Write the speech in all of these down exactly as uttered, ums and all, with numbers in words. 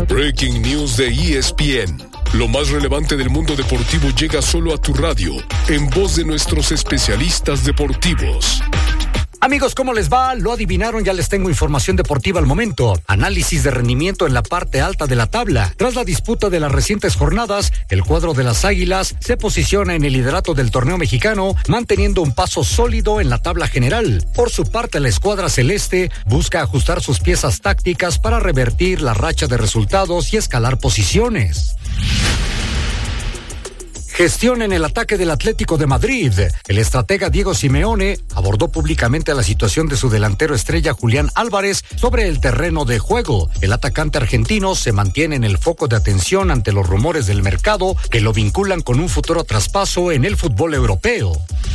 Breaking News de E S P N. Lo más relevante del mundo deportivo llega solo a tu radio, en voz de nuestros especialistas deportivos. Amigos, ¿cómo les va? Lo adivinaron, ya les tengo información deportiva al momento. Análisis de rendimiento en la parte alta de la tabla. Tras la disputa de las recientes jornadas, el cuadro de las Águilas se posiciona en el liderato del torneo mexicano, manteniendo un paso sólido en la tabla general. Por su parte, la escuadra celeste busca ajustar sus piezas tácticas para revertir la racha de resultados y escalar posiciones. Gestión en el ataque del Atlético de Madrid. El estratega Diego Simeone abordó públicamente la situación de su delantero estrella Julián Álvarez sobre el terreno de juego. El atacante argentino se mantiene en el foco de atención ante los rumores del mercado que lo vinculan con un futuro traspaso en el fútbol europeo.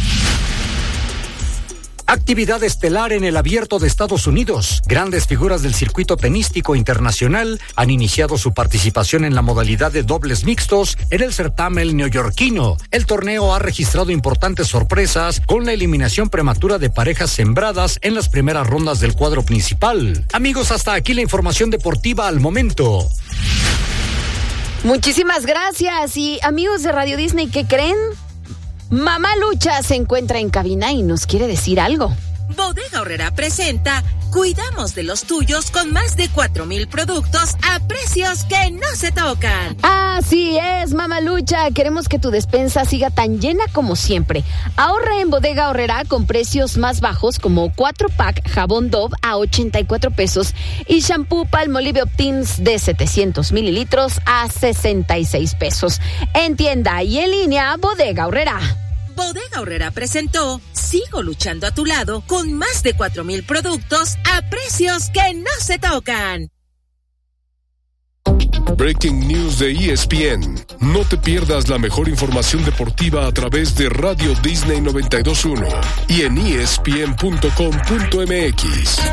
Actividad estelar en el Abierto de Estados Unidos. Grandes figuras del circuito tenístico internacional han iniciado su participación en la modalidad de dobles mixtos en el certamen neoyorquino. El torneo ha registrado importantes sorpresas con la eliminación prematura de parejas sembradas en las primeras rondas del cuadro principal. Amigos, hasta aquí la información deportiva al momento. Muchísimas gracias. Y amigos de Radio Disney, ¿qué creen? Mamá Lucha se encuentra en cabina y nos quiere decir algo. Bodega Aurrerá presenta Cuidamos de los tuyos con más de cuatro mil productos a precios que no se tocan. Así es, Mamá Lucha. Queremos que tu despensa siga tan llena como siempre. Ahorra en Bodega Aurrerá con precios más bajos como cuatro pack jabón Dove a ochenta y cuatro pesos y shampoo Palmolive Optins de setecientos mililitros a sesenta y seis pesos. En tienda y en línea, Bodega Aurrerá. Bodega Aurrerá presentó Sigo luchando a tu lado con más de cuatro mil productos a precios que no se tocan. Breaking News de E S P N. No te pierdas la mejor información deportiva a través de Radio Disney noventa y dos punto uno y en E S P N punto com punto M X.